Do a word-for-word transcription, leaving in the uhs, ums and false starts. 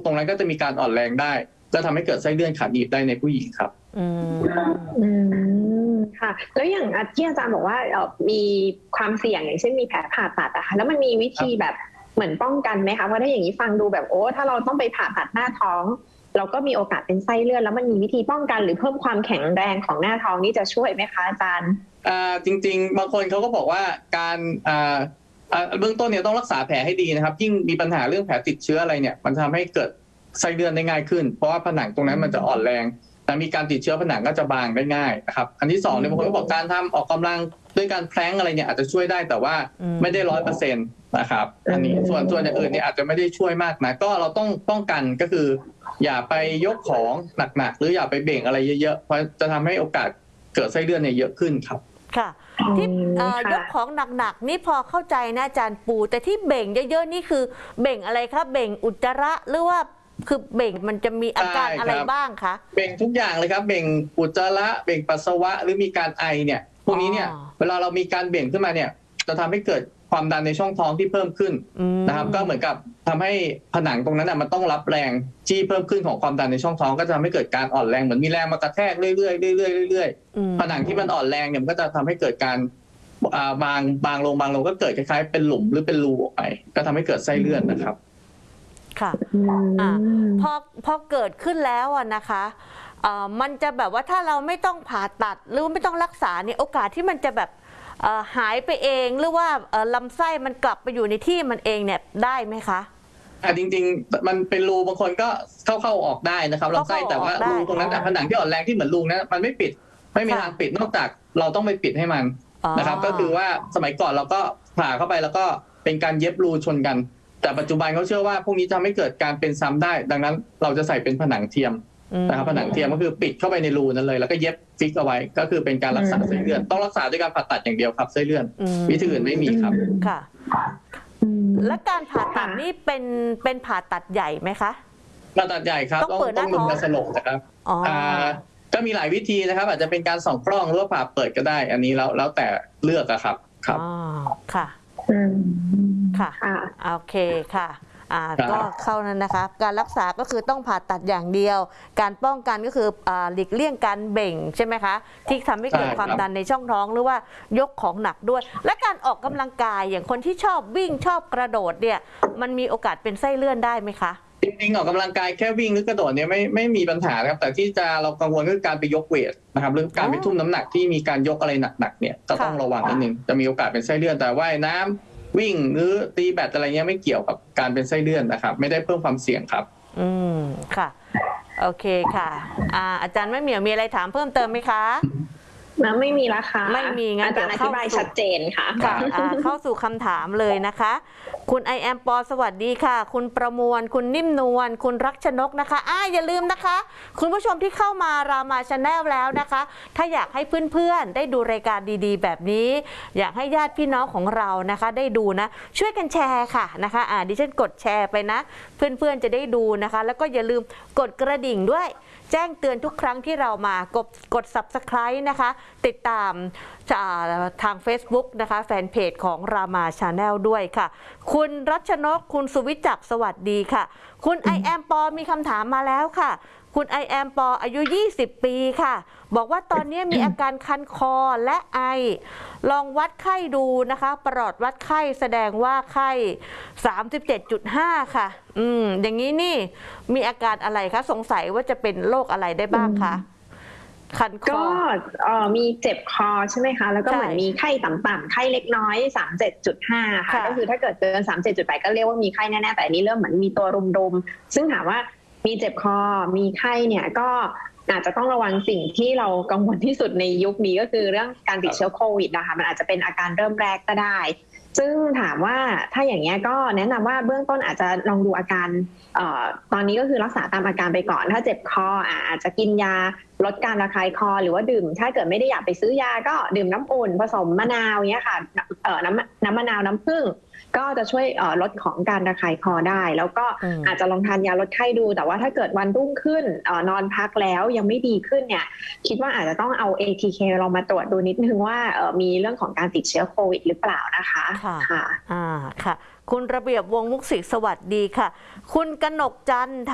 ตรงนั้นก็จะมีการอ่อนแรงได้จะทำให้เกิดไส้เลื่อนขาหนีบได้ในผู้หญิงครับอืมอืมค่ะแล้วอย่างที่อาจารย์บอกว่าเอ่อมีความเสี่ยงอย่างเช่นมีแผลผ่าตัดอะค่ะแล้วมันมีวิธีแบบเหมือนป้องกันไหมคะเพราะถ้าอย่างนี้ฟังดูแบบโอ้ถ้าเราต้องไปผ่าตัดหน้าท้องเราก็มีโอกาสเป็นไส้เลื่อนแล้วมันมีวิธีป้องกันหรือเพิ่มความแข็งแรงของหน้าท้องนี่จะช่วยไหมคะอาจารย์อ่าจริงๆบางคนเขาก็บอกว่าการอ่าเบื้องต้นเนี่ยต้องรักษาแผลให้ดีนะครับยิ่งมีปัญหาเรื่องแผลติดเชื้ออะไรเนี่ยมันทำให้เกิดไส้เลื่อนได้ง่ายขึ้นเพราะว่าผนังตรงนั้นมันจะอ่อนแรงแต่มีการติดเชื้อผนังก็จะบางได้ง่ายนะครับอันที่สองเนี่ยบางคนก็บอกการทำออกกำลังด้วยการแพลงอะไรเนี่ยอาจจะช่วยได้แต่ว่าไม่ได้ร้อยเปอร์เซ็นต์นะครับอันนี้ส่วนส่วนอย่างอื่นเนี่ยอาจจะไม่ได้ช่วยมากนะก็เราต้องป้องกันก็คืออย่าไปยกของหนักๆหรืออย่าไปเบ่งอะไรเยอะๆเพราะจะทำให้โอกาสเกิดไส้เลื่อนเนี่ยเยอะขึ้นครับค่ะที่ยกของหนักๆนี่พอเข้าใจนะอาจารย์ปูแต่ที่เบ่งเยอะๆนี่คือเบ่งอะไรคะเบ่งอุจจาระหรือว่าคือเบ่งมันจะมีอาการอะไรบ้างคะเบ่งทุกอย่างเลยครับเบ่งอุจจาระเบ่งปัสสาวะหรือมีการไอเนี่ยพวกนี้เนี่ยเวลาเรามีการเบ่งขึ้นมาเนี่ยจะทำให้เกิดความดันในช่องท้องที่เพิ่มขึ้นนะครับก็เหมือนกับทำให้ผนังตรงนั้นมันต้องรับแรงที่เพิ่มขึ้นของความดันในช่องท้องก็จะทำให้เกิดการอ่อนแรงเหมือนมีแรงมากระแทกเรื่อยๆเรื่อยๆเรื่อยๆผนังที่มันอ่อนแรงเนี่ยมันก็จะทำให้เกิดการบางบางลงบางลงก็เกิดคล้ายๆเป็นหลุมหรือเป็นรูออกไปก็ทำให้เกิดไส้เลื่อนนะครับค่ะอ่าพอพอเกิดขึ้นแล้วอ่ะนะคะอ่ามันจะแบบว่าถ้าเราไม่ต้องผ่าตัดหรือไม่ต้องรักษาเนี่ยโอกาสที่มันจะแบบหายไปเองหรือว่าลำไส้มันกลับไปอยู่ในที่มันเองเนี่ยได้ไหมคะอ่าจริงๆมันเป็นรูบางคนก็เข้าเข้าออกได้นะครับลำไส้แต่ว่ารูตรงนั้นผนังที่อ่อนแรงที่เหมือนรูนั้นมันไม่ปิดไม่มีทางปิดนอกจากเราต้องไปปิดให้มันนะครับก็คือว่าสมัยก่อนเราก็ผ่าเข้าไปแล้วก็เป็นการเย็บรูชนกันแต่ปัจจุบันเขาเชื่อว่าพวกนี้ทำให้เกิดการเป็นซ้ำได้ดังนั้นเราจะใส่เป็นผนังเทียมนะครับผนังเทียมก็คือปิดเข้าไปในรูนั้นเลยแล้วก็เย็บฟิกเอาไว้ก็คือเป็นการรักษาไส้เลื่อนต้องรักษาด้วยการผ่าตัดอย่างเดียวครับไส้เลื่อนวิธีอื่นไม่มีครับค่ะและการผ่าตัดนี่เป็นเป็นผ่าตัดใหญ่ไหมคะผ่าตัดใหญ่ครับต้องต้องมุมกระสลกนะครับก็มีหลายวิธีนะครับอาจจะเป็นการส่องกล้องหรือว่าผ่าเปิดก็ได้อันนี้แล้วแล้วแต่เลือกอะครับครับอ๋อค่ะค่ะโอเคค่ะอ่าก็เข้านั้นนะคะการรักษาก็คือต้องผ่าตัดอย่างเดียวการป้องกันก็คืออ่าหลีกเลี่ยงการเบ่งใช่ไหมคะที่ทำให้เกิดความดันในช่องท้องหรือว่ายกของหนักด้วยและการออกกำลังกายอย่างคนที่ชอบวิ่งชอบกระโดดเนี่ยมันมีโอกาสเป็นไส้เลื่อนได้ไหมคะจริงๆออกกำลังกายแค่วิ่งหรือกระโดดเนี่ยไม่ไม่มีปัญหาครับแต่ที่จะเรากังวลคือการไปยกเวทนะครับหรือการไปทุ่มน้ำหนักที่มีการยกอะไรหนักๆเนี่ยก็ต้องระวังนิดนึงจะมีโอกาสเป็นไส้เลื่อนแต่ว่ายน้ำวิ่งหรือตีแบดอะไรเงี้ยไม่เกี่ยวกับการเป็นไส้เลื่อนนะครับไม่ได้เพิ่มความเสี่ยงครับอืมค่ะโอเคค่ะอ่าอาจารย์ไม่เหมียวมีอะไรถามเพิ่มเติมไหมคะไม่มีละค่ะไม่มีงั้นอาจารย์อธิบายชัดเจนค่ะค่ะเข้าสู่คำถามเลยนะคะคุณไอแอมปอสวัสดีค่ะคุณประมวลคุณนิ่มนวลคุณรักชนกนะคะอ่าอย่าลืมนะคะคุณผู้ชมที่เข้ามารามาชาแนลแล้วนะคะถ้าอยากให้เพื่อนๆได้ดูรายการดีๆแบบนี้อยากให้ญาติพี่น้องของเรานะคะได้ดูนะช่วยกันแชร์ค่ะนะคะอ่าดิฉันกดแชร์ไปนะเพื่อนๆจะได้ดูนะคะแล้วก็อย่าลืมกดกระดิ่งด้วยแจ้งเตือนทุกครั้งที่เรามากดกด ซับสไครบ์ นะคะติดตามทาง เฟซบุ๊ก นะคะแฟนเพจของรามาชาแนลด้วยค่ะคุณรัชนกคุณสุวิจักรสวัสดีค่ะคุณไอแอมปอมีคำถามมาแล้วค่ะคุณไอแอมปออายุยี่สิบปีค่ะบอกว่าตอนนี้มีอาการคันคอและไอลองวัดไข้ดูนะคะประหลอดวัดไข้แสดงว่าไข้ สามสิบเจ็ดจุดห้า ค่ะอืมอย่างนี้นี่มีอาการอะไรคะสงสัยว่าจะเป็นโรคอะไรได้บ้างคะคันคอก็เอ่อมีเจ็บคอใช่ไหมคะแล้วก็เหมือนมีไข้ต่ำๆไข้เล็กน้อย สามสิบเจ็ดจุดห้า ค่ะก็คือถ้าเกิดเกิน สามสิบเจ็ดจุดแปด ก็เรียกว่ามีไข้แน่ๆแต่อันนี้เริ่มเหมือนมีตัวรุมๆซึ่งถามว่ามีเจ็บคอมีไข้เนี่ยก็อาจจะต้องระวังสิ่งที่เรากังวลที่สุดในยุคนี้ก็คือเรื่องการติดเชื้อโควิดนะคะมันอาจจะเป็นอาการเริ่มแรกก็ได้ซึ่งถามว่าถ้าอย่างนี้ก็แนะนำว่าเบื้องต้นอาจจะลองดูอาการเอ่อตอนนี้ก็คือรักษาตามอาการไปก่อนถ้าเจ็บคออาจจะกินยาลดการระคายคอหรือว่าดื่มถ้าเกิดไม่ได้อยากไปซื้อยาก็ดื่มน้ำอุ่นผสมมะนาวเนี้ยค่ะเอ่อน้ำน้ำมะนาวน้ำผึ้งก็จะช่วยลดของการระคายคอได้แล้วก็อาจจะลองทานยาลดไข้ดูแต่ว่าถ้าเกิดวันรุ่งขึ้นนอนพักแล้วยังไม่ดีขึ้นเนี่ยคิดว่าอาจจะต้องเอา เอ ที เค ลองมาตรวจดูนิดนึงว่ามีเรื่องของการติดเชื้อโควิดหรือเปล่านะคะค่ะอ่าค่ะคุณระเบียบวงมุกศิษย์สวัสดีค่ะคุณกนกจันทร์